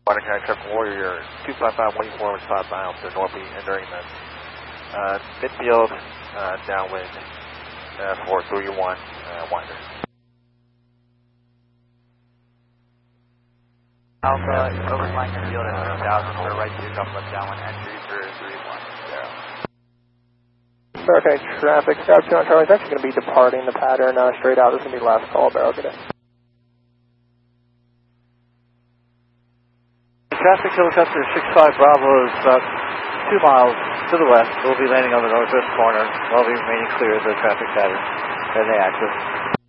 Water Truck Warrior 255 waiting for 5 miles to northeast entering the midfield downwind for 3-1 winder. Alpha, over flank field at 1000 for right 2 couple of downwind entry for 310. Okay, traffic, Scout 2 on Charlie is actually going to be departing the pattern straight out. This is going to be the last call, Barrel, good day. Traffic helicopter 65 Bravo is about 2 miles to the west. We'll be landing on the northwest corner while we remaining clear of the traffic pattern and the axis.